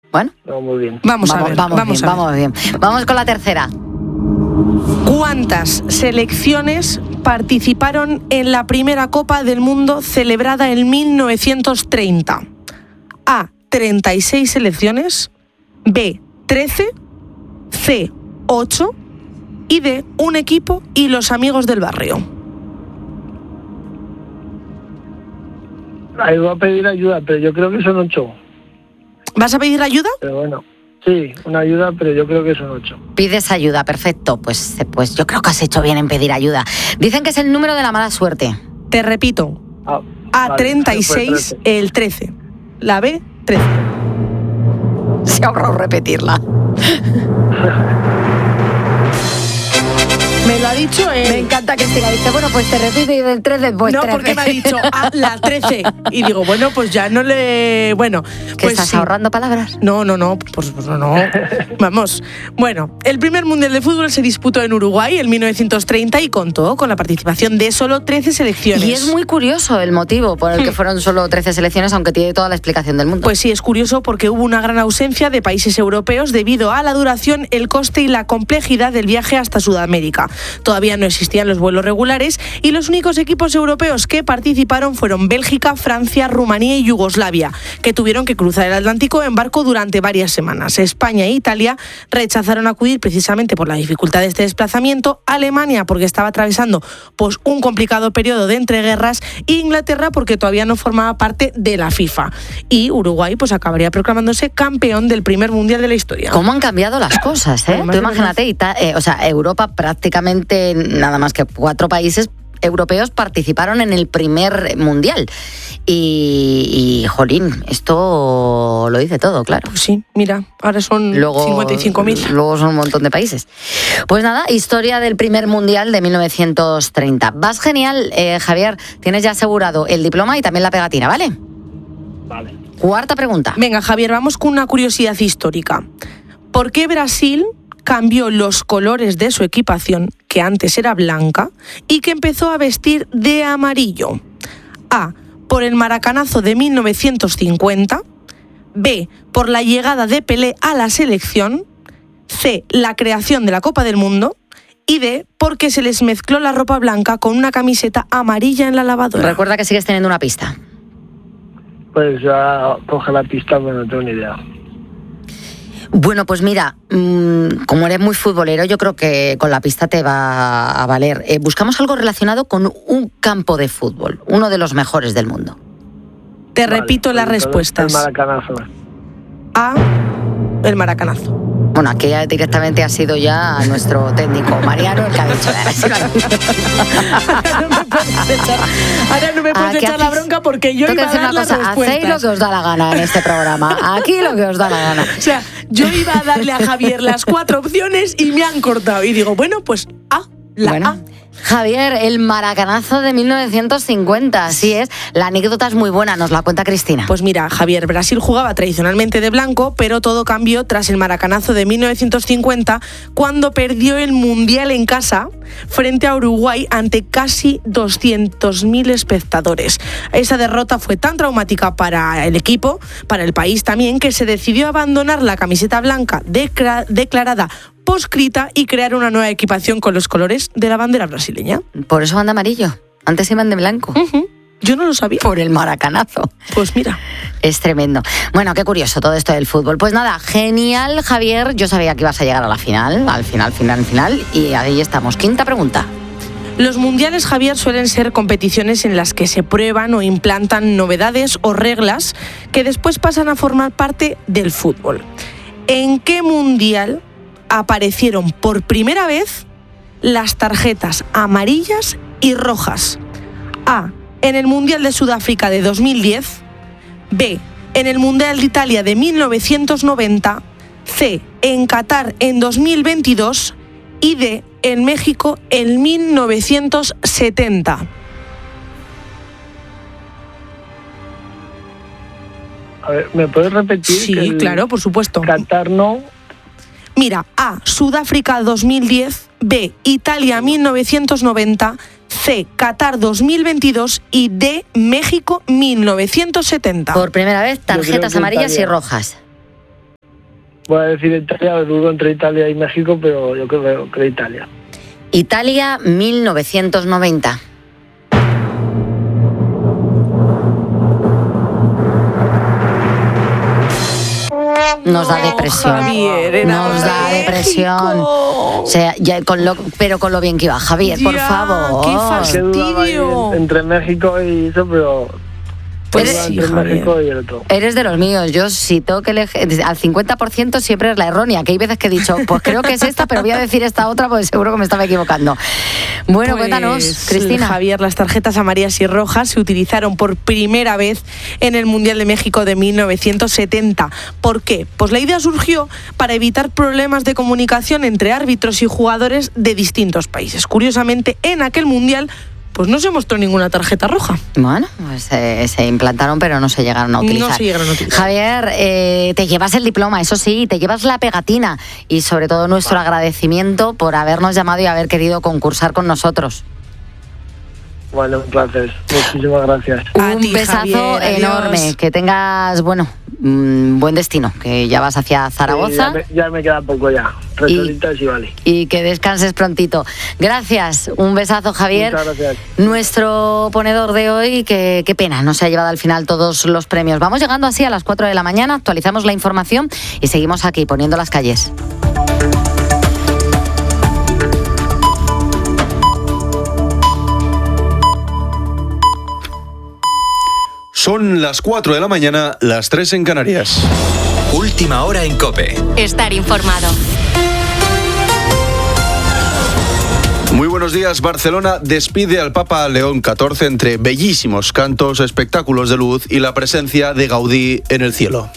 Bueno, muy bien. Vamos bien. Vamos con la tercera. ¿Cuántas selecciones participaron en la primera Copa del Mundo celebrada en 1930? A, 36 selecciones, B, 13, C, 8 y D, un equipo y los amigos del barrio. Ahí voy a pedir ayuda, pero yo creo que son 8. ¿Vas a pedir ayuda? Pero bueno, sí, una ayuda, pero yo creo que son 8. Pides ayuda, perfecto. Pues yo creo que has hecho bien en pedir ayuda. Dicen que es el número de la mala suerte. Te repito. A, 36, el 13. La B, 13. Se ha ahorrado repetirla. Me lo ha dicho él. Me encanta que te dice, bueno, pues te repito y del 13, pues no, 13. Porque me ha dicho la 13. Y digo, bueno, pues ya no le... Bueno, ¿Que pues estás ahorrando palabras? No, pues no. Vamos. Bueno, el primer Mundial de Fútbol se disputó en Uruguay en 1930 y contó con la participación de solo 13 selecciones. Y es muy curioso el motivo por el que fueron solo 13 selecciones, aunque tiene toda la explicación del mundo. Pues sí, es curioso porque hubo una gran ausencia de países europeos debido a la duración, el coste y la complejidad del viaje hasta Sudamérica. Todavía no existían los vuelos regulares y los únicos equipos europeos que participaron fueron Bélgica, Francia, Rumanía y Yugoslavia, que tuvieron que cruzar el Atlántico en barco durante varias semanas. España e Italia rechazaron acudir precisamente por la dificultad de este desplazamiento, Alemania porque estaba atravesando pues un complicado periodo de entreguerras e Inglaterra porque todavía no formaba parte de la FIFA. Y Uruguay pues acabaría proclamándose campeón del primer Mundial de la historia. ¿Cómo han cambiado las cosas, eh? Tú imagínate, Europa prácticamente nada más que 4 países europeos participaron en el primer mundial. Y jolín, esto lo dice todo, claro. Pues sí, mira, ahora son 55.000. Luego son un montón de países. Pues nada, historia del primer mundial de 1930. Vas genial, Javier. Tienes ya asegurado el diploma y también la pegatina, ¿vale? Vale. Cuarta pregunta. Venga, Javier, vamos con una curiosidad histórica. ¿Por qué Brasil cambió los colores de su equipación, que antes era blanca, y que empezó a vestir de amarillo? A, por el maracanazo de 1950. B, por la llegada de Pelé a la selección. C, la creación de la Copa del Mundo. Y D, porque se les mezcló la ropa blanca con una camiseta amarilla en la lavadora. Recuerda que sigues teniendo una pista. Pues ya coge la pista, pero no tengo ni idea. Bueno, pues mira, como eres muy futbolero, yo creo que con la pista te va a valer. Buscamos algo relacionado con un campo de fútbol, uno de los mejores del mundo. Te repito las respuestas. El maracanazo. A, el maracanazo. Bueno, aquí directamente ha sido ya nuestro técnico, Mariano, el que ha dicho. Ahora no me puedes echar la bronca porque yo iba a dar las respuestas. Hacéis lo que os da la gana en este programa. Aquí lo que os da la gana. O sea, yo iba a darle a Javier las 4 opciones y me han cortado. Y digo, bueno, pues A, A. Javier, el maracanazo de 1950, así es. La anécdota es muy buena, nos la cuenta Cristina. Pues mira, Javier, Brasil jugaba tradicionalmente de blanco, pero todo cambió tras el maracanazo de 1950, cuando perdió el Mundial en casa frente a Uruguay ante casi 200.000 espectadores. Esa derrota fue tan traumática para el equipo, para el país también, que se decidió abandonar la camiseta blanca declarada poscrita y crear una nueva equipación con los colores de la bandera brasileña. Por eso van de amarillo. Antes iban de blanco. Yo no lo sabía. Por el maracanazo. Pues mira. Es tremendo. Bueno, qué curioso todo esto del fútbol. Pues nada, genial, Javier. Yo sabía que ibas a llegar a la final, al final. Y ahí estamos. Quinta pregunta. Los mundiales, Javier, suelen ser competiciones en las que se prueban o implantan novedades o reglas que después pasan a formar parte del fútbol. ¿En qué mundial aparecieron por primera vez las tarjetas amarillas y rojas? A, en el Mundial de Sudáfrica de 2010. B, en el Mundial de Italia de 1990. C, en Qatar en 2022. Y D, en México en 1970. A ver, ¿me puedes repetir? Sí, claro, por supuesto. Qatar no. Mira, A, Sudáfrica 2010, B, Italia 1990, C, Qatar 2022 y D, México 1970. Por primera vez, tarjetas amarillas y rojas. Voy a decir Italia, dudo entre Italia y México, pero yo creo que Italia. Italia, 1990. Nos da depresión. Javier, nos da depresión. O sea, ya pero con lo bien que iba Javier, por favor. ¡Qué fastidio! Entre México y eso, pero... Pues sí, entre México y el otro. Eres de los míos. Yo si tengo que elegir, al 50% siempre es la errónea, que hay veces que he dicho, pues creo que es esta, pero voy a decir esta otra porque seguro que me estaba equivocando. Bueno, pues, cuéntanos, Cristina. Javier, las tarjetas amarillas y rojas se utilizaron por primera vez en el Mundial de México de 1970. ¿Por qué? Pues la idea surgió para evitar problemas de comunicación entre árbitros y jugadores de distintos países. Curiosamente, en aquel Mundial pues no se mostró ninguna tarjeta roja. Bueno, pues se implantaron, pero no se llegaron a utilizar. No se llegaron a utilizar. Javier, te llevas el diploma, eso sí, te llevas la pegatina y sobre todo nuestro agradecimiento por habernos llamado y haber querido concursar con nosotros. Bueno, un placer. Muchísimas gracias. Un besazo Javier, enorme. Adiós. Que tengas, buen destino, que ya vas hacia Zaragoza. Sí, ya me queda poco ya. 3 horitas y vale. Y que descanses prontito. Gracias. Un besazo, Javier. Muchas gracias. Nuestro ponedor de hoy, qué pena, no se ha llevado al final todos los premios. Vamos llegando así a las 4 de la mañana, actualizamos la información y seguimos aquí poniendo las calles. Son las 4 de la mañana, las 3 en Canarias. Última hora en COPE. Estar informado. Muy buenos días. Barcelona despide al Papa León XIV entre bellísimos cantos, espectáculos de luz y la presencia de Gaudí en el cielo.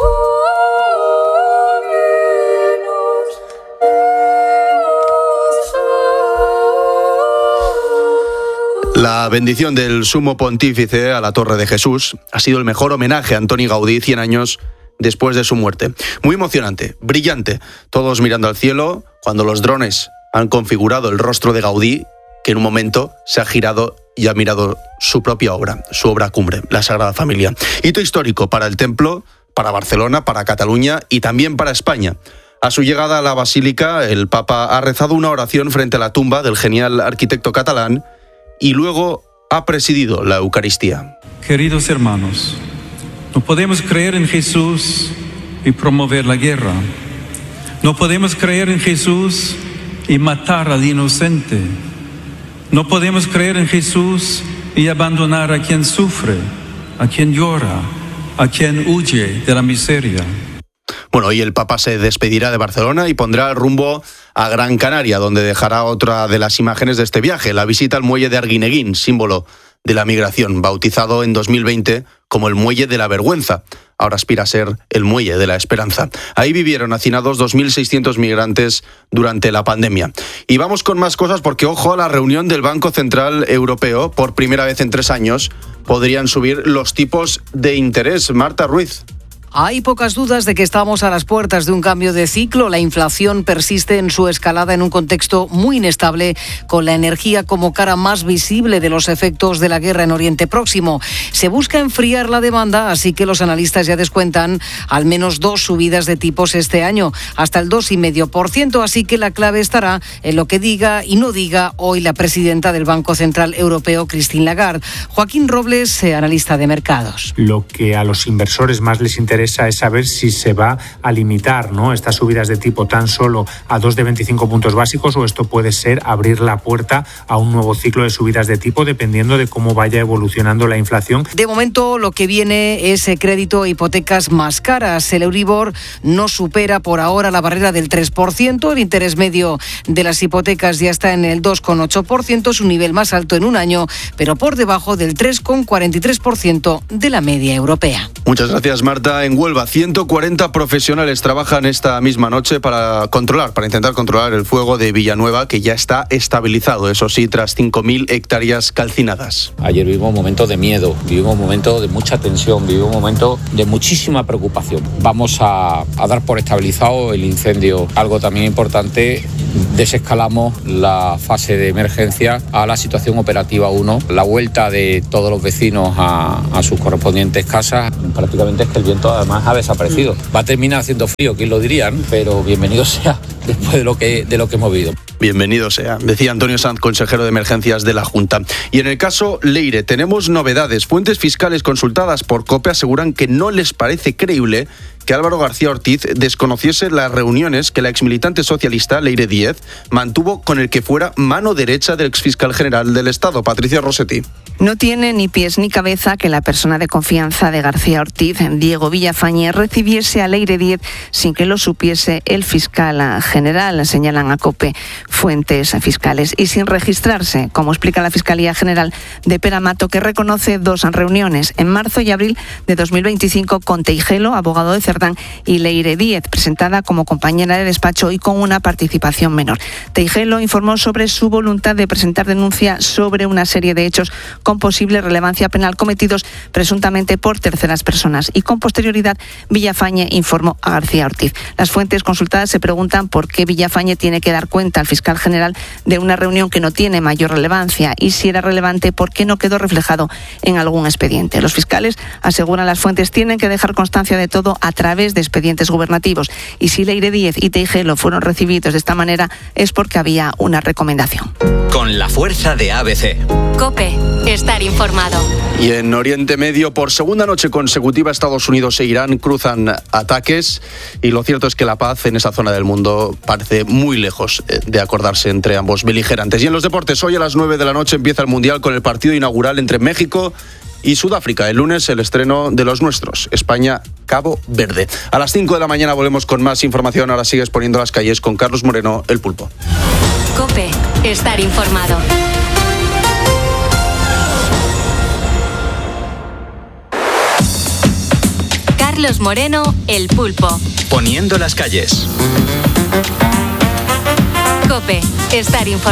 La bendición del sumo pontífice a la Torre de Jesús ha sido el mejor homenaje a Antoni Gaudí 100 años después de su muerte. Muy emocionante, brillante, todos mirando al cielo cuando los drones han configurado el rostro de Gaudí, que en un momento se ha girado y ha mirado su propia obra, su obra cumbre, la Sagrada Familia. Hito histórico para el templo, para Barcelona, para Cataluña y también para España. A su llegada a la Basílica, el Papa ha rezado una oración frente a la tumba del genial arquitecto catalán y luego ha presidido la Eucaristía. Queridos hermanos, no podemos creer en Jesús y promover la guerra. No podemos creer en Jesús y matar al inocente. No podemos creer en Jesús y abandonar a quien sufre, a quien llora, a quien huye de la miseria. Bueno, hoy el Papa se despedirá de Barcelona y pondrá rumbo a Gran Canaria, donde dejará otra de las imágenes de este viaje, la visita al muelle de Arguineguín, símbolo de la migración, bautizado en 2020 como el Muelle de la Vergüenza. Ahora aspira a ser el Muelle de la Esperanza. Ahí vivieron hacinados 2.600 migrantes durante la pandemia. Y vamos con más cosas porque, ojo, a la reunión del Banco Central Europeo, por primera vez en 3 años, podrían subir los tipos de interés. Marta Ruiz. Hay pocas dudas de que estamos a las puertas de un cambio de ciclo. La inflación persiste en su escalada en un contexto muy inestable, con la energía como cara más visible de los efectos de la guerra en Oriente Próximo. Se busca enfriar la demanda, así que los analistas ya descuentan al menos 2 subidas de tipos este año, hasta el 2,5%. Así que la clave estará en lo que diga y no diga hoy la presidenta del Banco Central Europeo, Christine Lagarde. Joaquín Robles, analista de mercados. Lo que a los inversores más les interesa es saber si se va a limitar, ¿no?, estas subidas de tipo tan solo a 2 de 25 puntos básicos, o esto puede ser abrir la puerta a un nuevo ciclo de subidas de tipo dependiendo de cómo vaya evolucionando la inflación. De momento lo que viene es crédito e hipotecas más caras. El Euribor no supera por ahora la barrera del 3%. El interés medio de las hipotecas ya está en el 2,8%, su nivel más alto en un año, pero por debajo del 3,43% de la media europea. Muchas gracias, Marta. En Huelva, 140 profesionales trabajan esta misma noche para intentar controlar el fuego de Villanueva, que ya está estabilizado, eso sí, tras 5.000 hectáreas calcinadas. Ayer vivimos un momento de miedo, vivimos un momento de mucha tensión, vivimos un momento de muchísima preocupación. Vamos a dar por estabilizado el incendio. Algo también importante, desescalamos la fase de emergencia a la situación operativa 1, la vuelta de todos los vecinos a sus correspondientes casas. Prácticamente es que el viento además ha desaparecido. Va a terminar haciendo frío, quién lo diría, ¿no? Pero bienvenido sea después de lo que hemos vivido. Bienvenido sea, decía Antonio Sanz, consejero de emergencias de la Junta. Y en el caso Leire tenemos novedades. Fuentes fiscales consultadas por COPE aseguran que no les parece creíble que Álvaro García Ortiz desconociese las reuniones que la exmilitante socialista Leire Díez mantuvo con el que fuera mano derecha del exfiscal general del Estado, Patricia Rossetti. No tiene ni pies ni cabeza que la persona de confianza de García Ortiz, Diego Villafañe, recibiese a Leire Díez sin que lo supiese el fiscal general, señalan a COPE fuentes fiscales, y sin registrarse, como explica la Fiscalía General de Peramato, que reconoce 2 reuniones, en marzo y abril de 2025, con Teijelo, abogado de Cerdán, y Leire Díez, presentada como compañera de despacho y con una participación menor. Teijelo informó sobre su voluntad de presentar denuncia sobre una serie de hechos con posible relevancia penal cometidos presuntamente por terceras personas, y con posterioridad Villafañe informó a García Ortiz. Las fuentes consultadas se preguntan por qué Villafañe tiene que dar cuenta al fiscal general de una reunión que no tiene mayor relevancia, y si era relevante, por qué no quedó reflejado en algún expediente. Los fiscales, aseguran las fuentes, tienen que dejar constancia de todo a través de expedientes gubernativos, y si Leire Díez y Teijelo fueron recibidos de esta manera es porque había una recomendación. Con la fuerza de ABC. COPE. Estar informado. Y en Oriente Medio, por segunda noche consecutiva, Estados Unidos e Irán cruzan ataques, y lo cierto es que la paz en esa zona del mundo parece muy lejos de acordarse entre ambos beligerantes. Y en los deportes, hoy a las 9 de la noche empieza el Mundial con el partido inaugural entre México y Sudáfrica. El lunes el estreno de los nuestros, España-Cabo Verde. A las 5 de la mañana volvemos con más información. Ahora sigues poniendo las calles con Carlos Moreno, El Pulpo. COPE. Estar informado. Carlos Moreno, El Pulpo. Poniendo las calles. COPE. Estar informado.